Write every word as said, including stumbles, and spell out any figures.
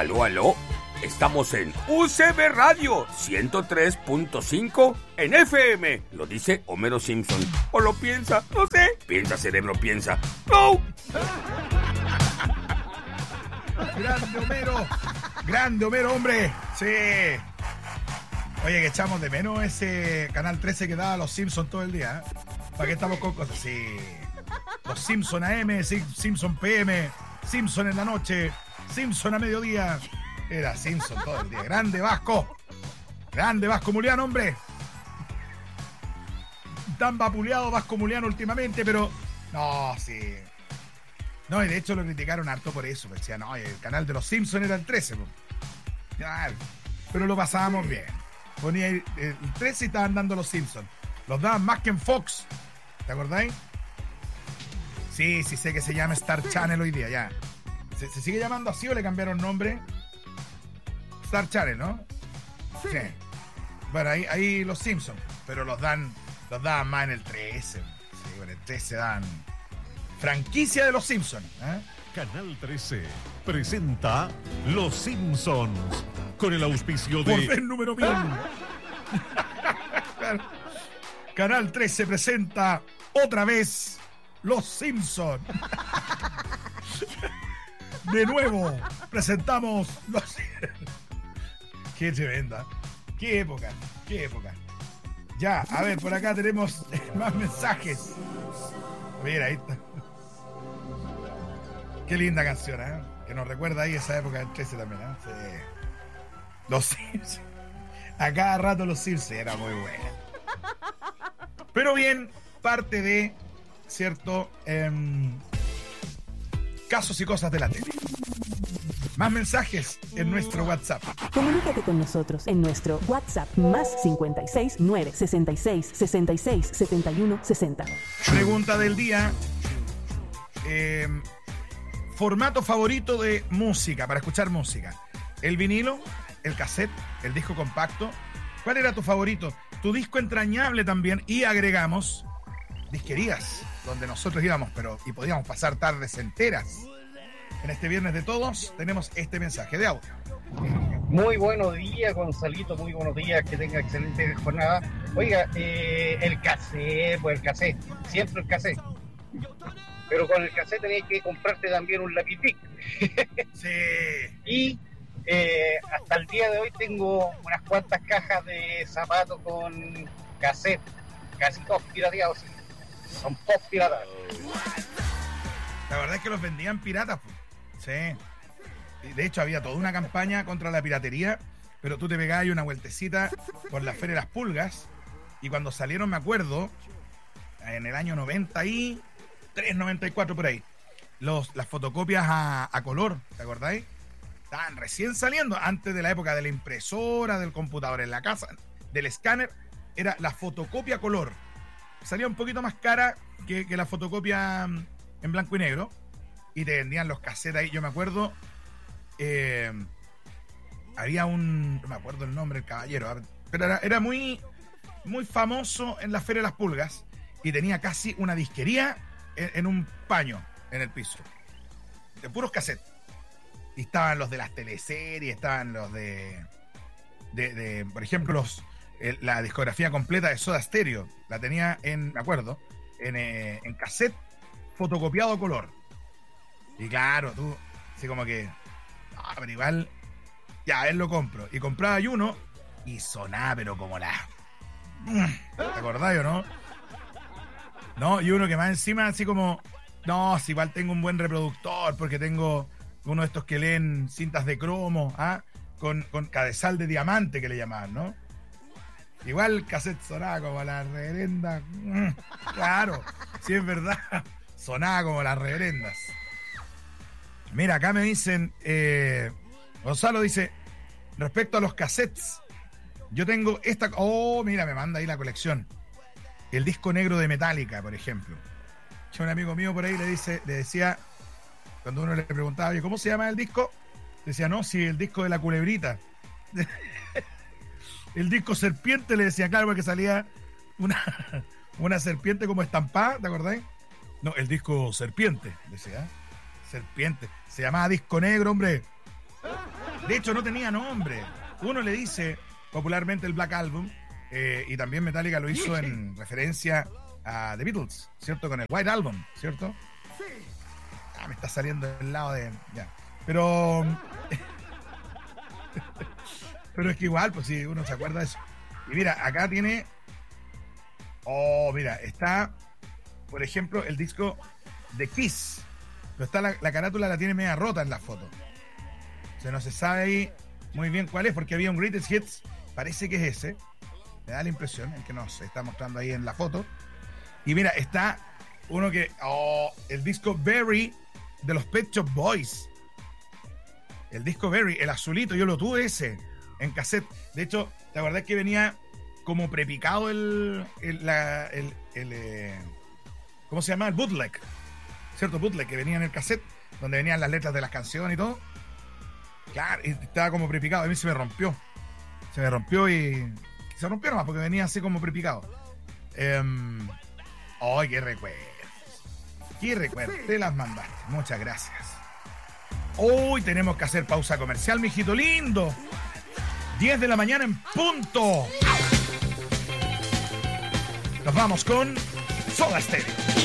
Aló, aló. Estamos en U C B Radio ciento tres punto cinco en F M. Lo dice Homero Simpson. ¿O lo piensa? No sé. Piensa, cerebro, piensa. ¡No! Grande Homero. Grande Homero, hombre. Sí. Oye, que echamos de menos ese Canal trece que daba los Simpsons todo el día, ¿eh? ¿Para qué estamos con cosas? Sí. Los Simpson A M, Simpson P M, Simpson en la noche, Simpson a mediodía. Era Simpson todo el día. Grande Vasco. Grande Vasco Muliano, hombre. Tan vapuleado Vasco Muliano últimamente, pero... No, sí. No, y de hecho lo criticaron harto por eso. Decían, no, el canal de los Simpsons era el trece. Claro, pero lo pasábamos bien. Ponía el trece y estaban dando los Simpsons. Los daban más que en Fox. ¿Te acordáis? Sí, sí sé que se llama Star Channel hoy día, ya. ¿Se, se sigue llamando así o le cambiaron nombre? Star Channel, ¿no? Sí. sí. Bueno, ahí, ahí los Simpsons, pero los dan, los daban más en el trece. Sí, bueno, el trece dan franquicia de los Simpsons, ¿eh? Canal trece presenta Los Simpsons con el auspicio de... Por vez número mil. Canal trece presenta otra vez Los Simpsons. De nuevo presentamos Los... Qué tremenda. Qué época, qué época. Ya, a ver, por acá tenemos más mensajes. Mira, ahí está. Qué linda canción, ¿eh? Que nos recuerda ahí esa época del trece también, ¿eh? Sí. Los Simpsons. A cada rato los Simpsons. Era muy buena. Pero bien, parte de, ¿cierto? Eh, casos y cosas de la tele. Más mensajes en nuestro WhatsApp. Comunícate con nosotros en nuestro WhatsApp más cincuenta y seis, nueve, sesenta y seis, sesenta y seis, setenta y uno, sesenta. Pregunta del día. Eh, formato favorito de música, para escuchar música. ¿El vinilo? ¿El cassette? ¿El disco compacto? ¿Cuál era tu favorito? Tu disco entrañable también. Y agregamos disquerías, donde nosotros íbamos, pero y podíamos pasar tardes enteras. En este viernes de todos tenemos este mensaje de audio. Muy buenos días, Gonzalito, muy buenos días, que tenga excelente jornada. Oiga, eh, el cassette, pues el cassette, siempre el cassette. Pero con el cassette tenías que comprarte también un Lapipic. Sí. Y eh, hasta el día de hoy tengo unas cuantas cajas de zapatos con cassette, casi todos pirateados, sí. Son todos piratas. La verdad es que los vendían piratas, pues. Sí. De hecho, había toda una campaña contra la piratería, pero tú te pegabas una vueltecita por la Feria de las Pulgas, y cuando salieron, me acuerdo, en el año noventa y tres, noventa y cuatro por ahí, los, las fotocopias a, a color, ¿te acordáis? Estaban recién saliendo, antes de la época de la impresora, del computador en la casa, del escáner, era la fotocopia a color. Salía un poquito más cara que, que la fotocopia en blanco y negro, y te vendían los cassettes ahí. Yo me acuerdo, eh, había un, no me acuerdo el nombre, el caballero, pero era, era muy, muy famoso en la Feria de las Pulgas, y tenía casi una disquería en, en un paño en el piso, de puros cassettes. Y estaban los de las teleseries, estaban los de, de, de por ejemplo, los eh, la discografía completa de Soda Stereo, la tenía en, me acuerdo, en, eh, en cassette fotocopiado a color. Y claro, tú, así como que, ah, pero igual, ya, él lo compro. Y compraba y uno, y sonaba, pero como la... ¿Te acordás o no? No, y uno que más encima, así como, no, si igual tengo un buen reproductor, porque tengo uno de estos que leen cintas de cromo, ¿ah? Con, con cabezal de diamante, que le llamaban, ¿no? Igual el cassette sonaba como la reverenda. Claro, sí es verdad, sonaba como las reverendas. Mira, acá me dicen, eh, Gonzalo dice, respecto a los cassettes, yo tengo esta... Oh, mira, me manda ahí la colección. El disco negro de Metallica, por ejemplo. Yo, un amigo mío por ahí le dice, le decía, cuando uno le preguntaba, oye, ¿cómo se llama el disco? Decía, no, si el disco de la culebrita. El disco serpiente, le decía, claro, porque salía una, una serpiente como estampada, ¿te acordáis? No, el disco serpiente, decía. Serpiente. Se llamaba disco negro, hombre. De hecho, no tenía nombre. Uno le dice popularmente el Black Album, eh, y también Metallica lo hizo en referencia a The Beatles, ¿cierto? Con el White Album, ¿cierto? Ah, me está saliendo del lado de... Ya. Pero... pero es que igual, pues si uno se acuerda de eso. Y mira, acá tiene... Oh, mira, está, por ejemplo, el disco de Kiss. Pero está la, la carátula la tiene media rota en la foto. O sea, no se sabe ahí muy bien cuál es, porque había un Greatest Hits, parece que es ese. Me da la impresión, el que nos está mostrando ahí en la foto. Y mira, está uno que... Oh, el disco Berry de los Pet Shop Boys. El disco Berry, el azulito, yo lo tuve ese en cassette. De hecho, ¿te acordás que venía como prepicado el... el, la, el, el eh, ¿cómo se llama? El bootleg. ¿Cierto? Bootleg, que venía en el cassette, donde venían las letras de las canciones y todo. Claro, y estaba como prepicado. A mí se me rompió. Se me rompió y... Se rompió nomás porque venía así como prepicado. Um, ¡Ay, qué recuerdos! ¡Qué recuerdos! Te las mandaste. Muchas gracias. Hoy tenemos que hacer pausa comercial, mijito lindo. diez de la mañana en punto. Nos vamos con Soda Stereo.